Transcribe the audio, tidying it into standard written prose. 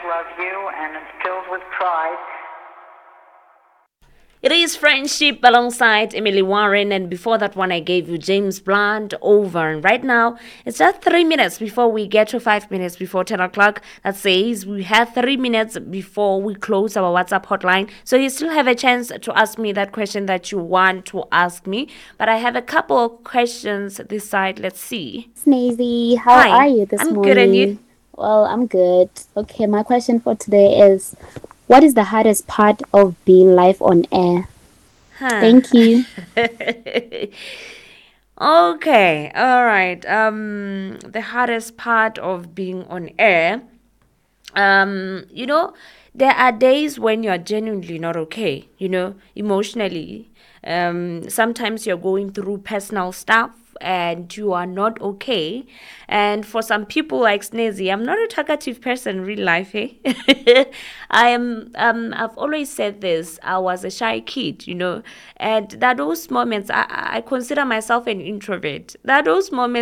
love you, and it's filled with pride. It is Friendship alongside Emily Warren, and before that one I gave you James Blunt Over. And right now it's just 3 minutes before we get to 5 minutes before 10 o'clock. That says we have 3 minutes before we close our WhatsApp hotline. So you still have a chance to ask me that question that you want to ask me. But I have a couple of questions this side. Let's see. Snazy, how Hi, are you this I'm good, and you? morning? Well, I'm good. Okay, my question for today is, what is the hardest part of being live on air? Huh. Thank you. Okay, all right. The hardest part of being on air, you know, there are days when you're genuinely not okay, emotionally. Sometimes you're going through personal stuff and you are not okay. And for some people like Snazy, I'm not a talkative person in real life, eh? I've always said this. I was a shy kid, and there are those moments, I consider myself an introvert. There are those moments